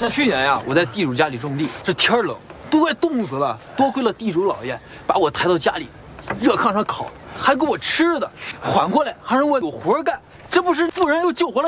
去年呀，我在地主家里种地，这天冷，都快冻死了。多亏了地主老爷把我抬到家里，热炕上烤，还给我吃的。缓过来还让我有活干，这不是富人又救活了